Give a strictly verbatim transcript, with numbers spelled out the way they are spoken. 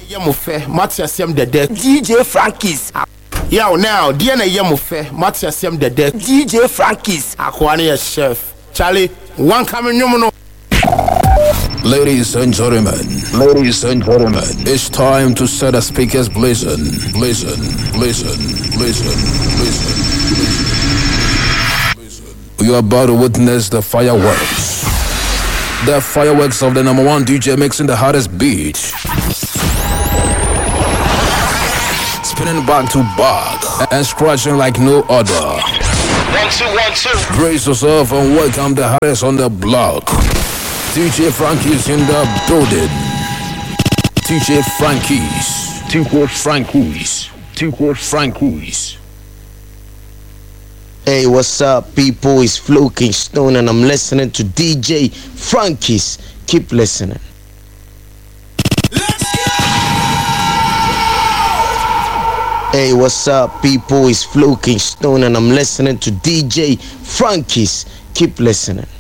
Yemufe, Matiasem the deck, D J Frankie's. Yo, now, Diana Yemufe, Matiasem the deck, D J Frankie's. Aquania chef. Charlie, one coming no. Ladies and gentlemen, ladies and gentlemen, it's time to set the speakers blazing, blazing, blazing, blazing, blazing, blazing. You are about to witness the fireworks. The fireworks of the number one D J mixing the hottest beat. Spinning back to back and scratching like no other. One, two, one, two. Brace yourself and welcome the hottest on the block. D J Frankie's in the building. D J Frankie's. Two quote Frankie's. Two quote Frankie's. Hey, what's up, people? It's Flo Kingston, and I'm listening to D J Frankie's. Keep listening. Let's go! Hey, what's up, people? It's Flo Kingston, and I'm listening to D J Frankie's. Keep listening.